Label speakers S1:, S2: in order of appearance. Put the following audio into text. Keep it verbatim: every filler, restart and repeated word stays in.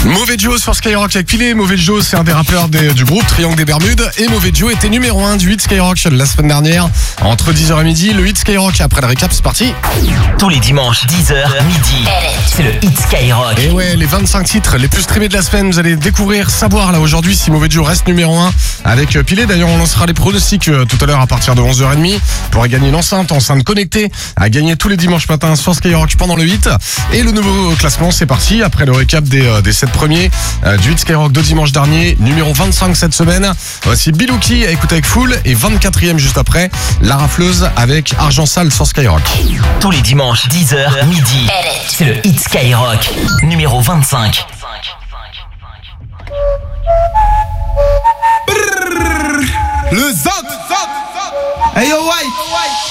S1: Mauvais Joe sur Skyrock avec Pilé. Mauvais Joe, c'est un des rappeurs des, du groupe Triangle des Bermudes. Et Mauvais Joe était numéro un du hit Skyrock la semaine dernière. Entre dix heures et midi, le hit Skyrock. Après le récap, c'est parti.
S2: Tous les dimanches, dix heures midi, c'est le hit Skyrock.
S1: Et ouais, les vingt-cinq titres les plus streamés de la semaine. Vous allez découvrir, savoir là aujourd'hui si Mauvais Joe reste numéro un avec Pilé. D'ailleurs, on lancera les pronostics euh, tout à l'heure à partir de onze heures trente. Pour gagner une enceinte, enceinte connectée à gagner tous les dimanches matins sur Skyrock pendant le hit. Et le nouveau classement, c'est parti. Après le récap des, euh, des sept premiers euh, du hit Skyrock de dimanche dernier, numéro vingt-cinq cette semaine. Voici Bilouki à écouter avec Full. Et vingt-quatrième juste après, La Rafleuse avec Argent Sale sur Skyrock.
S2: Tous les dimanches, dix heures midi, c'est le hit Skyrock, numéro vingt-cinq.
S3: Le Zot. Hey yo, White.